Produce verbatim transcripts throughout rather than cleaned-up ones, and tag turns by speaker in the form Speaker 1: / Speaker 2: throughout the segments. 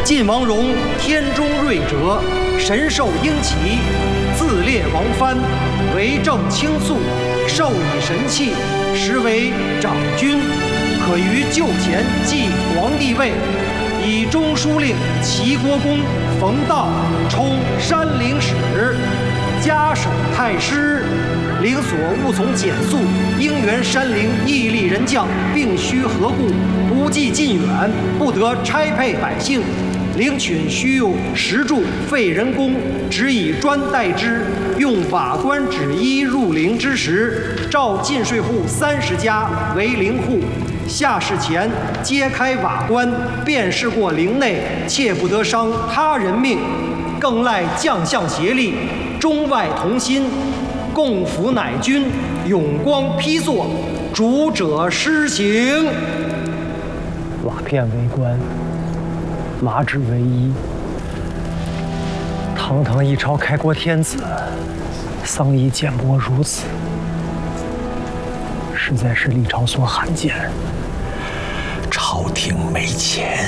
Speaker 1: 晋王戎天中瑞哲，神授鹰旗，自列王藩，为政清肃，授以神器，实为长君，可于就前继皇帝位。以中书令齐国公冯道充山陵使，加省太师，领所务从简肃，应援山陵义利人将，并须和固，不计近远，不得差配百姓。领取须用石柱废人工，只以砖代之。用瓦官纸衣入陵之时，召进税户三十家为陵户。下士前揭开瓦官，便是过陵内，切不得伤他人命。更赖将相协力，中外同心，共辅乃君，永光批作，主者施行。
Speaker 2: 瓦片为官，麻纸为衣。堂堂一朝开国天子，丧仪简薄如此，实在是历朝所罕见。
Speaker 3: 朝廷没钱。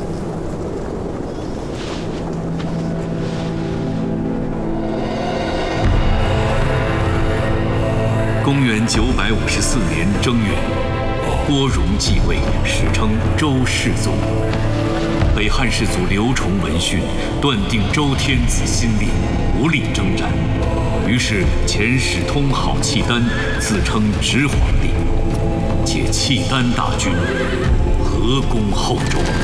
Speaker 4: 公元九百五十四年正月，郭荣继位，史称周世宗。北汉世祖刘崇闻讯，断定周天子心烈，无力征战，于是遣使通好契丹，自称直皇帝，借契丹大军合攻后周。